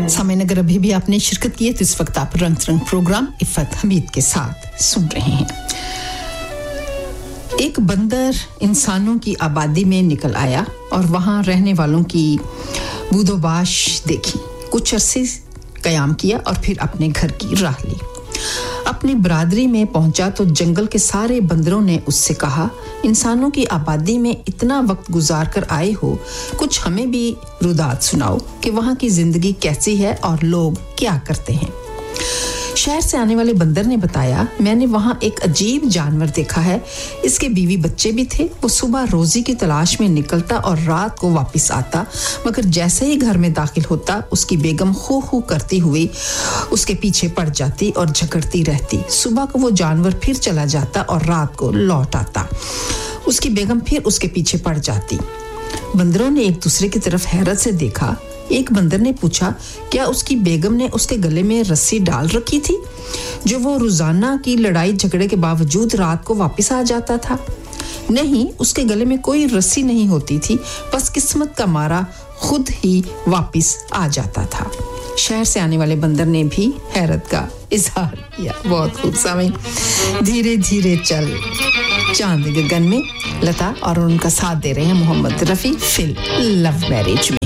सामईन अगर अभी भी आपने शिरकत की है तो इस वक्त आप रंग तरंग प्रोग्राम इफ़त हमीद के साथ सुन रहे हैं। एक बंदर इंसानों की आबादी में निकल आया और वहां रहने वालों की बूदोबाश देखी, कुछ अरसे क़याम किया और फिर अपने घर की राह ली। अपनी बरादरी में पहुंचा तो जंगल के सारे बंदरों ने उससे कहा, इंसानों की आबादी में इतना वक्त गुजार कर आए हो, कुछ हमें भी रुदात सुनाओ कि वहां की जिंदगी कैसी है और लोग क्या करते हैं। शहर से आने वाले बंदर ने बताया, मैंने वहां एक अजीब जानवर देखा है। इसके बीवी बच्चे भी थे। वो सुबह रोजी की तलाश में निकलता और रात को वापस आता, मगर जैसे ही घर में दाखिल होता उसकी बेगम खू खू करती हुई उसके पीछे पड़ जाती और झगड़ती रहती। सुबह को वो जानवर फिर चला जाता और रात को लौट आता। उसकी बेगम फिर उसके पीछे पड़ जाती। बंदरों ने एक दूसरे की तरफ हैरत से देखा। एक बंदर ने पूछा, क्या उसकी बेगम ने उसके गले में रस्सी डाल रखी थी जो वो रोजाना की लड़ाई झगड़े के बावजूद रात को वापस आ जाता था? नहीं, उसके गले में कोई रस्सी नहीं होती थी, बस किस्मत का मारा खुद ही वापस आ जाता था। शहर से आने वाले बंदर ने भी हैरत का इजहार किया। बहुत खूब। सामईन, धीरे धीरे चल चांद गगन में लता और उनका साथ दे रहे हैं Mohammad Rafi film love marriage में।